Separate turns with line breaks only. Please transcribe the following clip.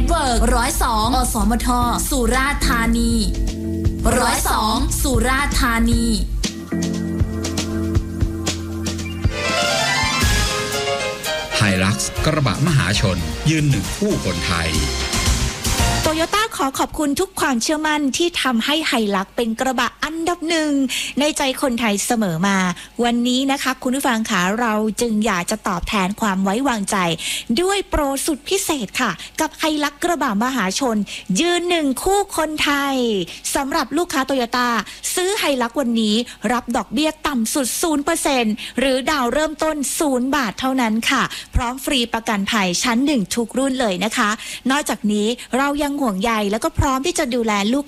เวิร์ก102 อสมทสุราษฎร์ธานี102 สุราษฎร์ธานี
ไฮลักซ์กระบะมหาชนยืนหนึ่งคู่คนไทย
โตโยต้าขอขอบคุณทุกความเชื่อมั่นที่ทำให้ไฮลักซ์เป็นกระบะอันดับหนึ่งในใจคนไทยเสมอมาวันนี้นะคะคุณผู้ฟังคะเราจึงอยากจะตอบแทนความไว้วางใจด้วยโปรสุดพิเศษค่ะกับไฮลักซ์กระบะมหาชนยืนหนึ่งคู่คนไทยสำหรับลูกค้าโตโยต้าซื้อไฮลักซ์วันนี้รับดอกเบี้ยต่ำสุด 0% หรือดาวเริ่มต้น0 บาทเท่านั้นค่ะพร้อมฟรีประกันภัยชั้น1ทุกรุ่นเลยนะคะนอกจากนี้เรายังห่วงใยแล้วก็พร้อมที่จะดูแลลูก